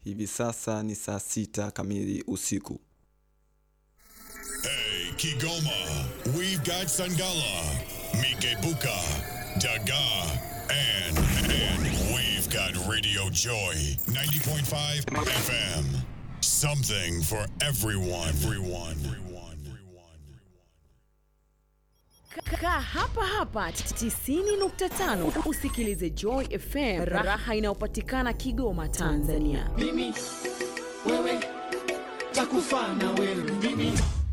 Hivi sasa ni saa 6 kamili usiku. Hey, Kigoma, we've got Sangala, Mikebuka, Daga, and we've got Radio Joy, 90.5 FM. Something for everyone. Kaa hapa 90.5 usikilize Joy FM, raha inayopatikana Kigoma, Tanzania. Mimi wewe takufa na wewe mimi.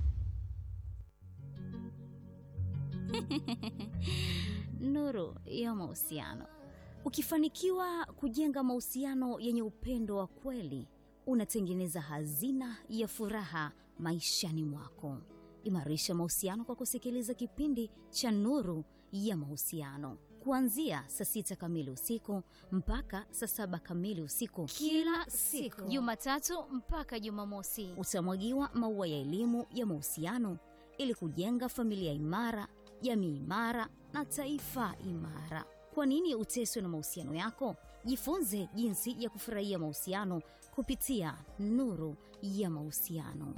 Nuru ya mahusiano. Ukifanikiwa kujenga mahusiano yenye upendo wa kweli, unatengeneza hazina ya furaha maishani mwako. Imarisha mahusiano kwa kusikiliza kipindi cha Nuru ya Mahusiano kuanzia saa 6 kamili usiku mpaka saa 7 kamili usiku kila siku, Jumatatu mpaka Jumamosi. Utamwagiwa maua ya elimu ya mahusiano ili kujenga familia imara, jamii imara na taifa imara. Kwa nini uteswe na mahusiano yako? Jifunze jinsi ya kufurahia mahusiano kupitia Nuru ya Mahusiano.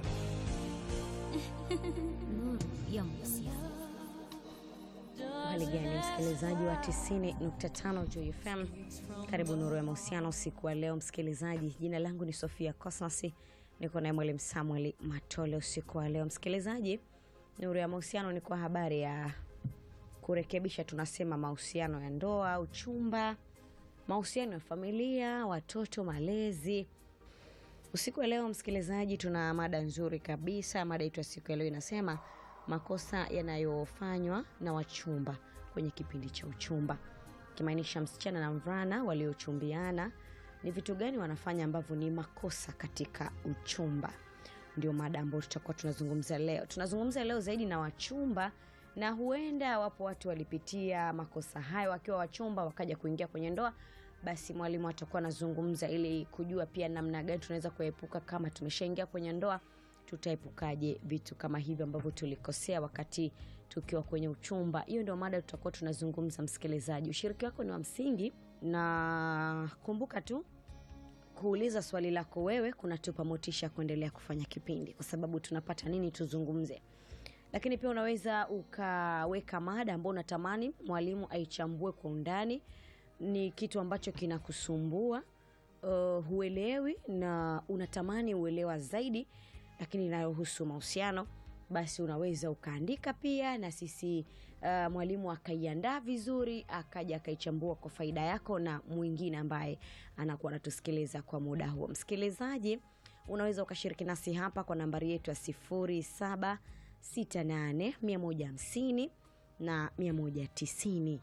Nuru ya Mahusiano. Hali gani msikilizaji wa 90.5 Joy FM? Karibu Nuru ya Mahusiano usiku wa leo msikilizaji. Jina langu ni Sofia Cosmas. Niko na Mwalimu Samuel Matole usiku wa leo msikilizaji. Nuru ya Mahusiano ni kwa habari ya kurekebisha, tunasema mahusiano ya ndoa, uchumba, mahusiano ya familia, watoto, malezi. Usiku wa leo msikilizaji tuna mada nzuri kabisa. Mada yetu ya siku ya leo inasema makosa yanayofanywa na wachumba kwenye kipindi cha uchumba. Kimaanisha msichana na mvulana waliochumbiana, ni vitu gani wanafanya ambavyo ni makosa katika uchumba. Ndio mada ambayo tutakuwa tunazungumza leo. Tunazungumza leo zaidi na wachumba, na huenda wapo watu walipitia makosa hayo wakiwa wachumba wakaja kuingia kwenye ndoa. Basi mwalimu atakuwa anazungumza ili kujua pia namna gani tunaweza kuepuka kama tumeshaingia kwenye ndoa, tutaepukaje vitu kama hivyo ambavyo tulikosea wakati tukiwa kwenye uchumba. Hiyo ndio mada tutakuwa tunazungumza msikilizaji. Ushiriki wako ni wa msingi, na kumbuka tu kuuliza swali lako wewe kunatupa motisha kuendelea kufanya kipindi, kwa sababu tunapata nini tuzungumze. Lakini pia unaweza ukaweka mada ambayo unatamani mwalimu aichambue kwa undani. Ni kitu ambacho kinakusumbua, huelewi na unatamani uelewa zaidi, lakini inayohusu mahusiano, basi unaweza ukaandika pia, na sisi mwalimu akaiandaa vizuri, akaja akaichambua kwa faida yako na mwingine ambaye anakuwa anatusikiliza kwa muda huo. Msikilizaji, unaweza ukashiriki nasi hapa kwa nambari yetu ya 0768 150 na 190.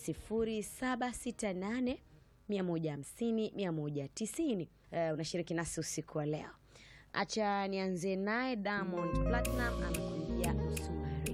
0768 150 190. Unashiriki nasi usiku wa leo. Acha nianze naye Diamond Platinum anakuambia Msumari.